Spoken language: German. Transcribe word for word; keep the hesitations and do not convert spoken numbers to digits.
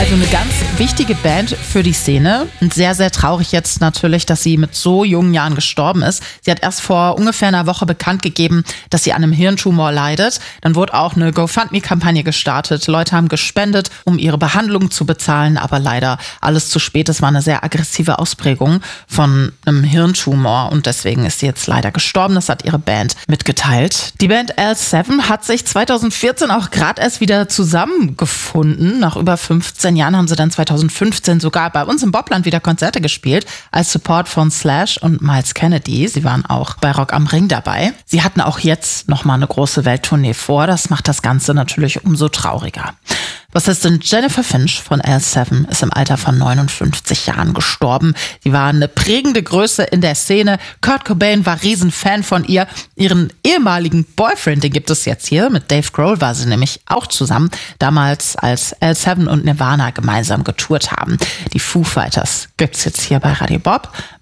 Also eine ganz wichtige Band für die Szene und sehr, sehr traurig jetzt natürlich, dass sie mit so jungen Jahren gestorben ist. Sie hat erst vor ungefähr einer Woche bekannt gegeben, dass sie an einem Hirntumor leidet. Dann wurde auch eine GoFundMe-Kampagne gestartet. Leute haben gespendet, um ihre Behandlung zu bezahlen, aber leider alles zu spät. Es war eine sehr aggressive Ausprägung von einem Hirntumor und deswegen ist sie jetzt leider gestorben. Das hat ihre Band mitgeteilt. Die Band L sieben hat sich zweitausendvierzehn auch gerade erst wieder zusammengefunden. Nach über fünfzehn Jahren haben sie dann zweitausendfünfzehn sogar bei uns im Bobland wieder Konzerte gespielt, als Support von Slash und Myles Kennedy. Sie waren auch bei Rock am Ring dabei. Sie hatten auch jetzt nochmal eine große Welttournee vor. Das macht das Ganze natürlich umso trauriger. Was ist denn Jennifer Finch von L sieben ist im Alter von neunundfünfzig Jahren gestorben. Sie war eine prägende Größe in der Szene. Kurt Cobain war Riesenfan von ihr. Ihren ehemaligen Boyfriend, den gibt es jetzt hier. Mit Dave Grohl war sie nämlich auch zusammen. Damals, als L sieben und Nirvana gemeinsam getourt haben. Die Foo Fighters gibt's jetzt hier bei Radio Bob.